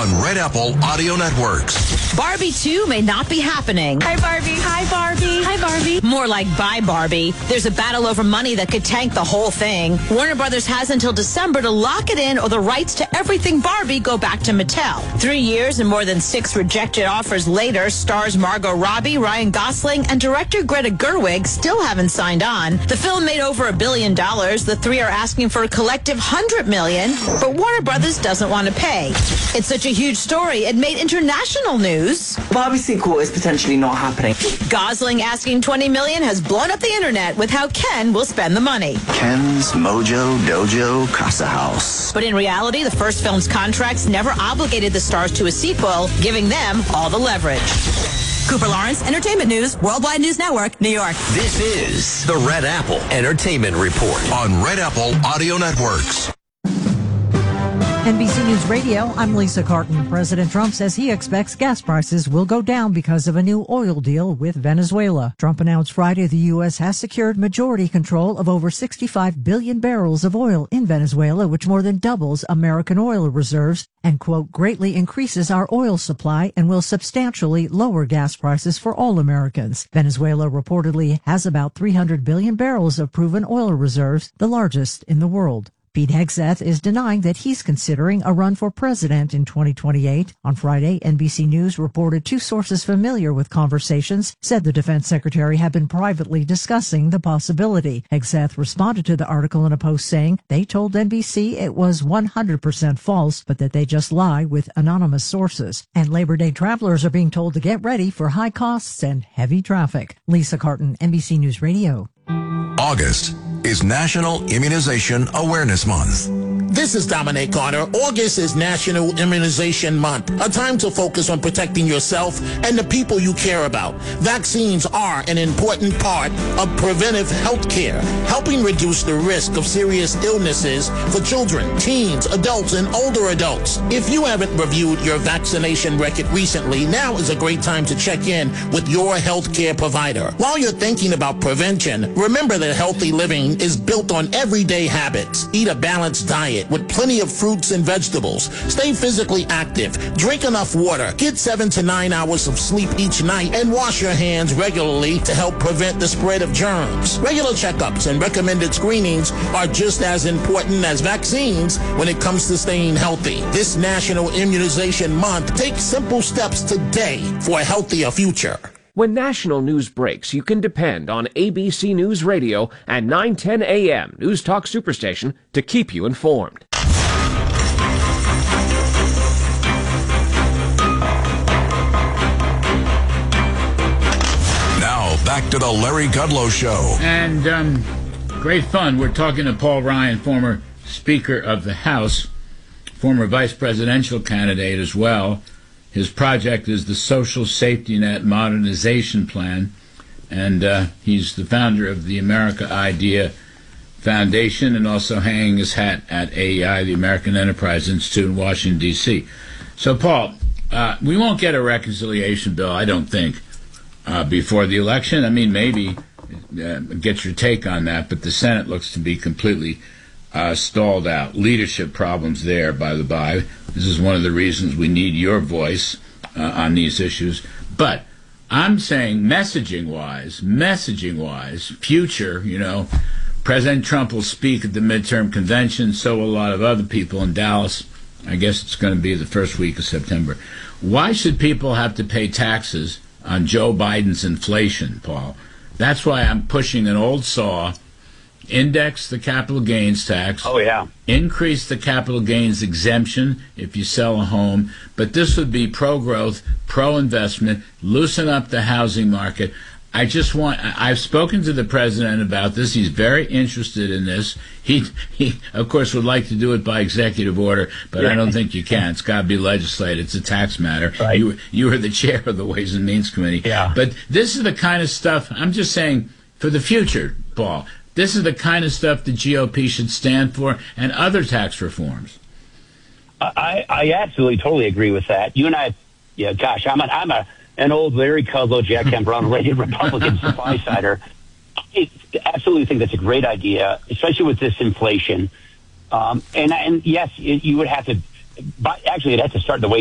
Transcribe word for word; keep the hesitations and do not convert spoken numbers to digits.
on Red Apple Audio Networks. Barbie two may not be happening. Hi, Barbie. Hi, Barbie. Hi, Barbie. More like bye, Barbie. There's a battle over money that could tank the whole thing. Warner Brothers has until December to lock it in, or the rights to everything Barbie go back to Mattel. Three years and more than six rejected offers later, stars Margot Robbie, Ryan Gosling, and director Greta Gerwig still haven't signed on. The film made over a billion dollars. The three are asking for a collective hundred million, but Warner Brothers doesn't want to pay. It's such a huge story, it made international news. Barbie sequel is potentially not happening. Gosling asking twenty million has blown up the internet with how Ken will spend the money. Ken's Mojo Dojo Casa House. But in reality, the first film's contracts never obligated the stars to a sequel, giving them all the leverage. Cooper Lawrence, Entertainment News, Worldwide News Network, New York. This is the Red Apple Entertainment Report on Red Apple Audio Networks. N B C News Radio, I'm Lisa Carton. President Trump says he expects gas prices will go down because of a new oil deal with Venezuela. Trump announced Friday the U S has secured majority control of over sixty-five billion barrels of oil in Venezuela, which more than doubles American oil reserves and, quote, greatly increases our oil supply and will substantially lower gas prices for all Americans. Venezuela reportedly has about three hundred billion barrels of proven oil reserves, the largest in the world. Pete Hegseth is denying that he's considering a run for president in twenty twenty-eight. On Friday, N B C News reported two sources familiar with conversations said the defense secretary had been privately discussing the possibility. Hegseth responded to the article in a post saying they told N B C it was one hundred percent false, but that they just lie with anonymous sources. And Labor Day travelers are being told to get ready for high costs and heavy traffic. Lisa Carton, N B C News Radio. August is National Immunization Awareness Month. This is Dominic Carter. August is National Immunization Month, a time to focus on protecting yourself and the people you care about. Vaccines are an important part of preventive health care, helping reduce the risk of serious illnesses for children, teens, adults, and older adults. If you haven't reviewed your vaccination record recently, now is a great time to check in with your health care provider. While you're thinking about prevention, remember that healthy living is built on everyday habits. Eat a balanced diet with plenty of fruits and vegetables. Stay physically active. Drink enough water. Get seven to nine hours of sleep each night, and wash your hands regularly to help prevent the spread of germs. Regular checkups and recommended screenings are just as important as vaccines when it comes to staying healthy. This National Immunization Month, take simple steps today for a healthier future. When national news breaks, you can depend on A B C News Radio and nine ten A M News Talk Superstation to keep you informed. Now, back to the Larry Kudlow Show. And um, great fun. We're talking to Paul Ryan, former Speaker of the House, former vice presidential candidate as well. His project is the Social Safety Net Modernization Plan, and uh, he's the founder of the America Idea Foundation and also hanging his hat at A E I, the American Enterprise Institute in Washington, D C So, Paul, uh, we won't get a reconciliation bill, I don't think, uh, before the election. I mean, maybe uh, get your take on that, but the Senate looks to be completely Uh, stalled out. Leadership problems there, by the by. This is one of the reasons we need your voice uh, on these issues. But I'm saying messaging-wise, messaging-wise, future, you know, President Trump will speak at the midterm convention, so will a lot of other people in Dallas. I guess it's going to be the first week of September. Why should people have to pay taxes on Joe Biden's inflation, Paul? That's why I'm pushing an old saw. Index the capital gains tax. Oh, yeah. Increase the capital gains exemption if you sell a home. But this would be pro-growth, pro-investment, loosen up the housing market. I just want, I've spoken to the president about this. He's very interested in this. He, he of course, would like to do it by executive order, but yeah. I don't think you can. It's got to be legislated. It's a tax matter. Right. You, you are the chair of the Ways and Means Committee. Yeah. But this is the kind of stuff, I'm just saying, for the future, Paul. This is the kind of stuff the G O P should stand for, and other tax reforms. I, I absolutely, totally agree with that. You and I, yeah, gosh, I'm, a, I'm a, an old Larry Kudlow, Jack Kemp Brown-rated Republican supply-sider. I absolutely think that's a great idea, especially with this inflation. Um, and, and yes, it, you would have to, actually, you'd have to start the way